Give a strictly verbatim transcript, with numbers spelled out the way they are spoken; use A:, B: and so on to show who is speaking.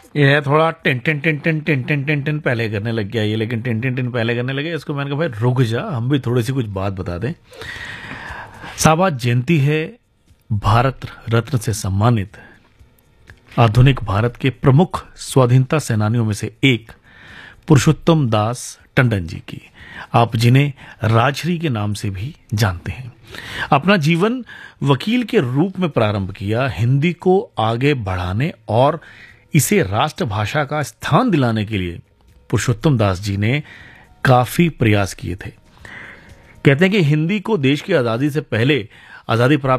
A: ये है थोड़ा tin tin tin tin tin tin tin tin पहले करने लग गया ये, लेकिन टिन टिन टिन पहले करने लगे। इसको मैंने कहा भाई रुक जा, हम भी थोड़ी सी कुछ बात बता दें। साहब आज जयंती है भारत रत्न से सम्मानित आधुनिक भारत के प्रमुख स्वाधीनता सेनानियों में से एक पुरुषोत्तम दास टंडन जी की, आप जिन्हें राजश्री के नाम से भी जानते हैं। अपना जीवन वकील के रूप में प्रारंभ किया, हिंदी को आगे बढ़ाने और इसे राष्ट्रभाषा का स्थान दिलाने के लिए पुरुषोत्तम दास जी ने काफी प्रयास किए थे। कहते हैं कि हिंदी को देश की आजादी से पहले आजादी प्राप्त